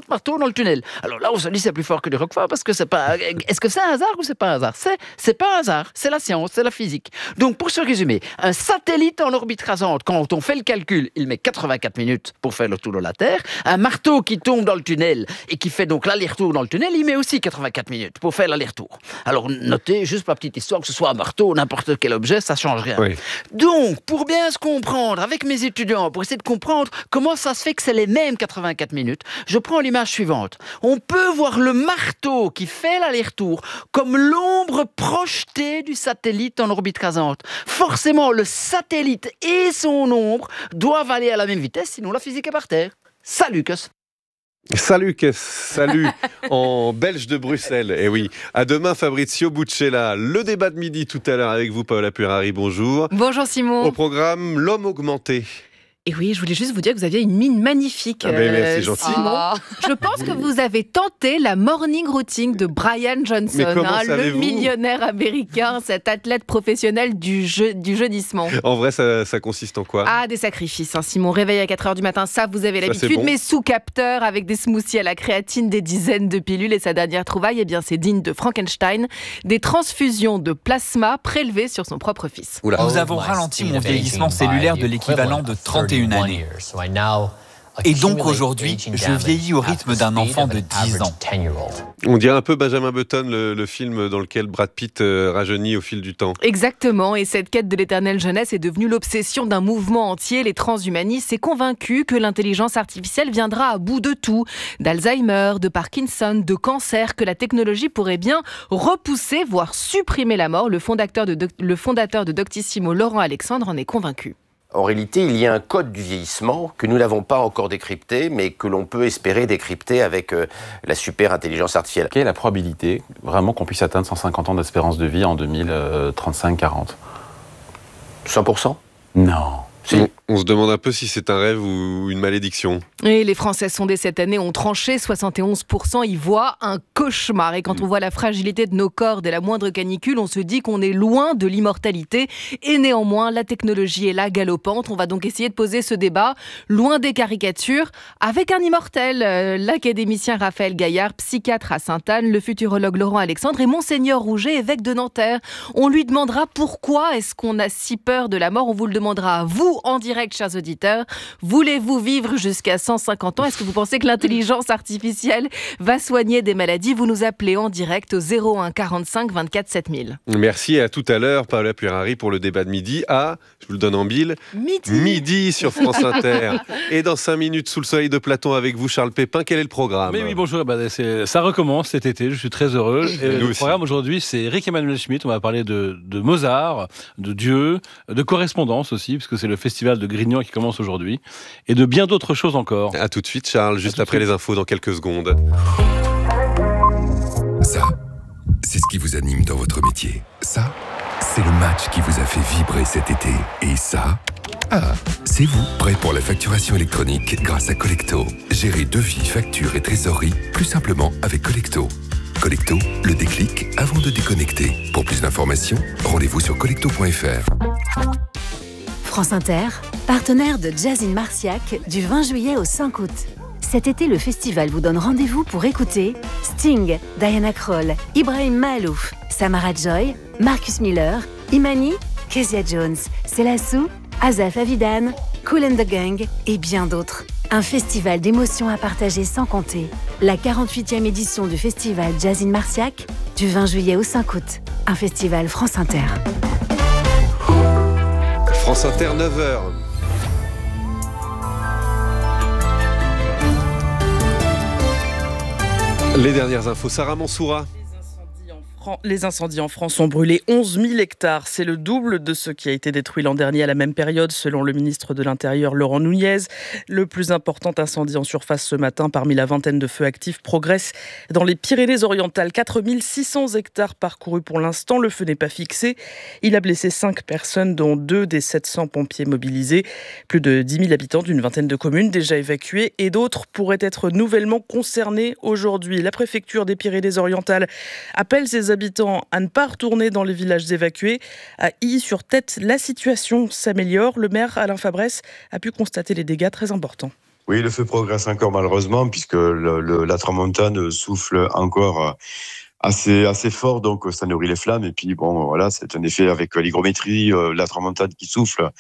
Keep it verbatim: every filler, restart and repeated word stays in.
marteau dans le tunnel. Alors là, on se dit c'est plus fort que du Roquefort parce que c'est pas. Est-ce que c'est un hasard ou c'est pas un hasard ? C'est, c'est pas un hasard. C'est la science, c'est la physique. Donc, pour se résumer, un satellite en orbite rasante, quand on fait le calcul, il met quatre-vingt-quatre minutes pour faire le tour de la Terre. Un marteau qui tombe dans le tunnel et qui fait donc l'aller-retour dans le tunnel, il met aussi quatre-vingt-quatre minutes pour faire l'aller-retour. Alors, notez juste pour la petite histoire que ce soit un marteau ou n'importe quel objet, ça change rien. Oui. Donc, pour bien se comprendre avec mes étudiants, pour essayer de comprendre comment ça se fait que c'est les mêmes quatre-vingt-quatre minutes, je prends l'image suivante. On peut voir le marteau qui fait l'aller-retour comme l'ombre projetée du satellite en orbite rasante. Forcément, le satellite et son ombre doivent aller à la même vitesse, sinon la physique est par terre. Salut, Cus. Salut, Cus. Salut en belge de Bruxelles. Et oui, à demain, Fabrizio Buccella. Le débat de midi tout à l'heure avec vous, Paola Purari. Bonjour. Bonjour, Simon. Au programme, l'homme augmenté. Et oui, je voulais juste vous dire que vous aviez une mine magnifique. Ah ben, merci, c'est gentil. Simon. Oh. Je pense que vous avez tenté la morning routine de Brian Johnson, hein, le millionnaire américain, cet athlète professionnel du, jeu, du jeunissement. En vrai, ça, ça consiste en quoi ? Ah, des sacrifices. Hein, Simon, réveil à quatre heures du matin, ça vous avez l'habitude, bon. Mais sous capteur, avec des smoothies à la créatine, des dizaines de pilules. Et sa dernière trouvaille, eh bien, c'est digne de Frankenstein, des transfusions de plasma prélevées sur son propre fils. Oula. Nous avons ralenti mon vieillissement cellulaire de l'équivalent de trente et une années. Et donc aujourd'hui, je vieillis au rythme d'un enfant de dix ans. On dirait un peu Benjamin Button, le, le film dans lequel Brad Pitt euh, rajeunit au fil du temps. Exactement, et cette quête de l'éternelle jeunesse est devenue l'obsession d'un mouvement entier. Les transhumanistes sont convaincus que l'intelligence artificielle viendra à bout de tout. D'Alzheimer, de Parkinson, de cancer, que la technologie pourrait bien repousser, voire supprimer la mort. Le fondateur de, le fondateur de Doctissimo, Laurent Alexandre, en est convaincu. En réalité, il y a un code du vieillissement que nous n'avons pas encore décrypté, mais que l'on peut espérer décrypter avec euh, la super intelligence artificielle. Quelle est la probabilité vraiment qu'on puisse atteindre cent cinquante ans d'espérance de vie en deux mille trente-cinq quarante ? cent pour cent ? Non. On, on se demande un peu si c'est un rêve ou une malédiction. Et les Français sondés cette année ont tranché, soixante et onze pour cent y voient un cauchemar. Et quand on voit la fragilité de nos corps dès la moindre canicule, on se dit qu'on est loin de l'immortalité. Et néanmoins, la technologie est là, galopante. On va donc essayer de poser ce débat, loin des caricatures, avec un immortel, euh, l'académicien Raphaël Gaillard, psychiatre à Sainte-Anne, le futurologue Laurent Alexandre et Monseigneur Rouget, évêque de Nanterre. On lui demandera pourquoi est-ce qu'on a si peur de la mort. On vous le demandera à vous, en direct, chers auditeurs. Voulez-vous vivre jusqu'à cent cinquante ans ? Est-ce que vous pensez que l'intelligence artificielle va soigner des maladies ? Vous nous appelez en direct au zéro un quarante-cinq vingt-quatre sept mille. Merci, et à tout à l'heure, Paola Purari, pour le débat de midi à, je vous le donne en mille, midi, midi sur France Inter. Et dans cinq minutes, sous le soleil de Platon avec vous, Charles Pépin, quel est le programme ? Mais oui, bonjour, bah, c'est, ça recommence cet été, je suis très heureux. Et le aussi. Programme aujourd'hui, c'est Eric Emmanuel Schmitt, on va parler de, de Mozart, de Dieu, de correspondance aussi, puisque c'est le festival de Grignan qui commence aujourd'hui, et de bien d'autres choses encore. À tout de suite, Charles, juste après les infos dans quelques secondes. Ça, c'est ce qui vous anime dans votre métier. Ça, c'est le match qui vous a fait vibrer cet été. Et ça, ah, c'est vous, prêt pour la facturation électronique grâce à Collecto. Gérez devis, factures et trésorerie plus simplement avec Collecto. Collecto, le déclic avant de déconnecter. Pour plus d'informations, rendez-vous sur collecto point f r. France Inter, partenaire de Jazz in Marciac du vingt juillet au cinq août. Cet été, le festival vous donne rendez-vous pour écouter Sting, Diana Krall, Ibrahim Mahalouf, Samara Joy, Marcus Miller, Imani, Kezia Jones, Selassou, Azaf Avidan, Kool and the Gang et bien d'autres. Un festival d'émotions à partager sans compter. La quarante-huitième édition du festival Jazz in Marciac du vingt juillet au cinq août. Un festival France Inter. France Inter, neuf heures. Les dernières infos, Sarah Mansoura. Les incendies en France ont brûlé onze mille hectares. C'est le double de ce qui a été détruit l'an dernier à la même période, selon le ministre de l'Intérieur, Laurent Nunez. Le plus important incendie en surface ce matin, parmi la vingtaine de feux actifs, progresse dans les Pyrénées-Orientales. quatre mille six cents hectares parcourus pour l'instant. Le feu n'est pas fixé. Il a blessé cinq personnes, dont deux des sept cents pompiers mobilisés. Plus de dix mille habitants d'une vingtaine de communes déjà évacués et d'autres pourraient être nouvellement concernés aujourd'hui. La préfecture des Pyrénées-Orientales appelle ses habitants à ne pas retourner dans les villages évacués. À Illy-sur-Tête, la situation s'améliore. Le maire Alain Fabresse a pu constater les dégâts très importants. Oui, le feu progresse encore malheureusement, puisque le, le, la tramontane souffle encore assez, assez fort, donc ça nourrit les flammes. Et puis bon, voilà, c'est un effet avec l'hygrométrie, euh, la tramontane qui souffle